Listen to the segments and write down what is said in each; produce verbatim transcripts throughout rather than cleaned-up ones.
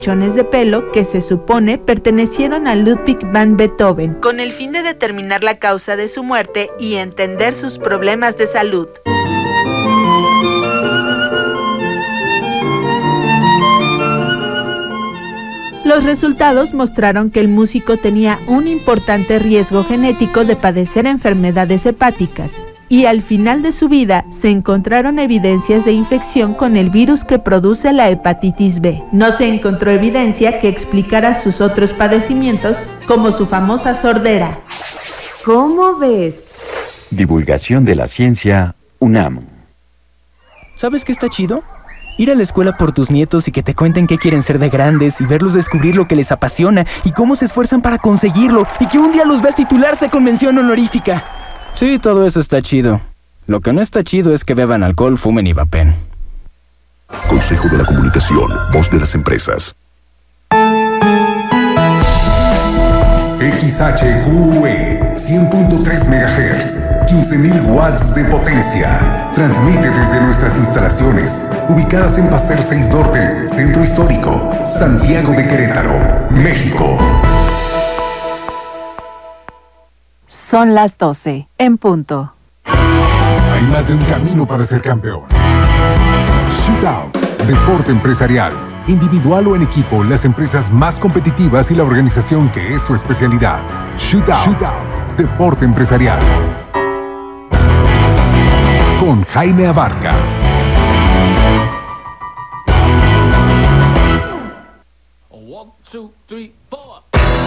mechones de pelo que se supone pertenecieron a Ludwig van Beethoven, con el fin de determinar la causa de su muerte y entender sus problemas de salud. Los resultados mostraron que el músico tenía un importante riesgo genético de padecer enfermedades hepáticas, y al final de su vida se encontraron evidencias de infección con el virus que produce la hepatitis B. No se encontró evidencia que explicara sus otros padecimientos, como su famosa sordera. ¿Cómo ves? Divulgación de la ciencia, UNAM. ¿Sabes qué está chido? Ir a la escuela por tus nietos y que te cuenten qué quieren ser de grandes y verlos descubrir lo que les apasiona y cómo se esfuerzan para conseguirlo y que un día los veas titularse con mención honorífica. Sí, todo eso está chido. Lo que no está chido es que beban alcohol, fumen y vapen. Consejo de la Comunicación, voz de las empresas. X H Q E cien punto tres megahertz, quince mil watts de potencia. Transmite desde nuestras instalaciones, ubicadas en Paseo seis Norte, Centro Histórico, Santiago de Querétaro, México. Son las doce, en punto. Hay más de un camino para ser campeón. Shootout, deporte empresarial. Individual o en equipo, las empresas más competitivas y la organización que es su especialidad. Shootout, Shootout, deporte empresarial. Con Jaime Abarca. One, two, three, four.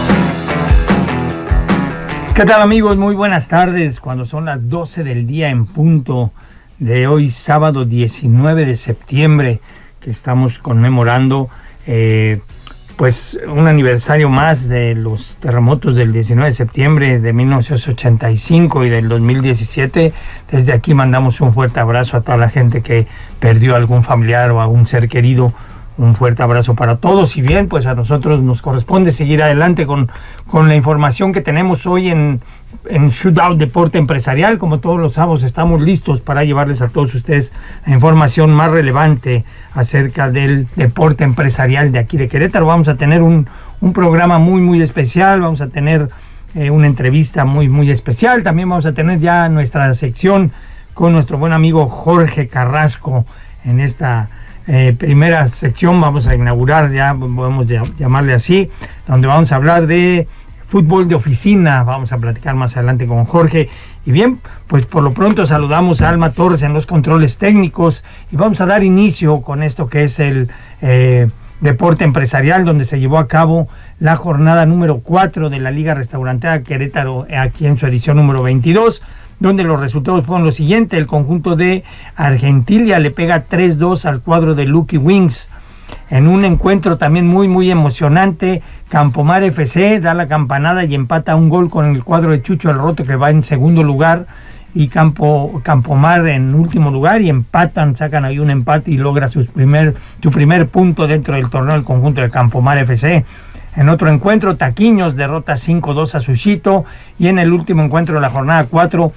¿Qué tal, amigos? Muy buenas tardes. Cuando son las doce del día en punto de hoy, sábado diecinueve de septiembre, que estamos conmemorando eh, pues un aniversario más de los terremotos del diecinueve de septiembre de mil novecientos ochenta y cinco y del dos mil diecisiete. Desde aquí mandamos un fuerte abrazo a toda la gente que perdió a algún familiar o a un ser querido. Un fuerte abrazo para todos y bien, pues a nosotros nos corresponde seguir adelante con, con la información que tenemos hoy en, en Shootout Deporte Empresarial. Como todos los sábados estamos listos para llevarles a todos ustedes la información más relevante acerca del deporte empresarial de aquí de Querétaro. Vamos a tener un, un programa muy muy especial, vamos a tener eh, una entrevista muy muy especial. También vamos a tener ya nuestra sección con nuestro buen amigo Jorge Carrasco en esta Eh, primera sección. Vamos a inaugurar, ya podemos llamarle así, donde vamos a hablar de fútbol de oficina. Vamos a platicar más adelante con Jorge. Y bien, pues por lo pronto saludamos a Alma Torres en los controles técnicos y vamos a dar inicio con esto que es el eh, deporte empresarial, donde se llevó a cabo la jornada número cuatro de la Liga Restaurantera Querétaro, aquí en su edición número veintidós, donde los resultados fueron los siguientes. El conjunto de Argentilia le pega tres dos al cuadro de Lucky Wings. En un encuentro también muy muy emocionante, Campomar F C da la campanada y empata un gol con el cuadro de Chucho el Roto, que va en segundo lugar, y Campo, Campomar en último lugar, y empatan, sacan ahí un empate y logra sus primer, su primer punto dentro del torneo el conjunto de Campomar F C. En otro encuentro, Taquiños derrota cinco dos a Sushito. Y en el último encuentro de la jornada cuatro,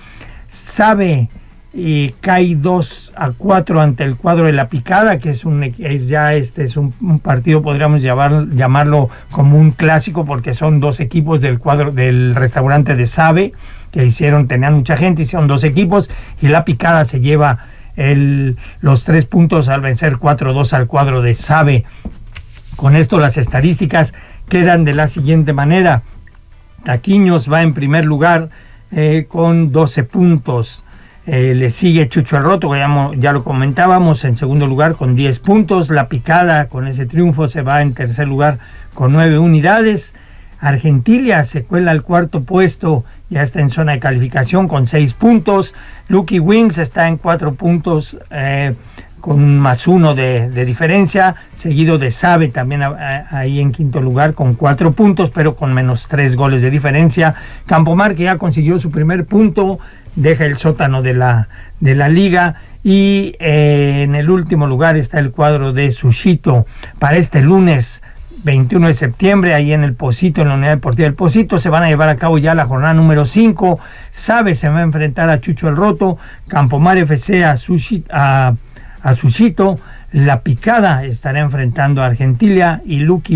Sabe y cae dos a cuatro ante el cuadro de La Picada, que es un es ya este es un, un partido, podríamos llamar, llamarlo como un clásico, porque son dos equipos del cuadro del restaurante de Sabe, que hicieron, tenían mucha gente, hicieron dos equipos, y La Picada se lleva el, los tres puntos al vencer cuatro dos al cuadro de Sabe. Con esto las estadísticas quedan de la siguiente manera. Taquiños va en primer lugar eh, con doce puntos. Eh, le sigue Chucho el Roto, que ya, ya lo comentábamos, en segundo lugar con diez puntos. La Picada, con ese triunfo, se va en tercer lugar con nueve unidades. Argentilia se cuela al cuarto puesto, ya está en zona de calificación con seis puntos. Lucky Wings está en cuatro puntos, eh, con más uno de, de diferencia, seguido de Sabe también a, a, ahí en quinto lugar con cuatro puntos, pero con menos tres goles de diferencia. Campomar, que ya consiguió su primer punto, deja el sótano de la, de la liga, y eh, en el último lugar está el cuadro de Sushito. Para este lunes veintiuno de septiembre, ahí en el Pocito, en la Unidad Deportiva del Pocito, se van a llevar a cabo ya la jornada número cinco. Sabe se va a enfrentar a Chucho el Roto, Campomar F C a Sushito, a a Sushito, La Picada estará enfrentando a Argentina y Lucky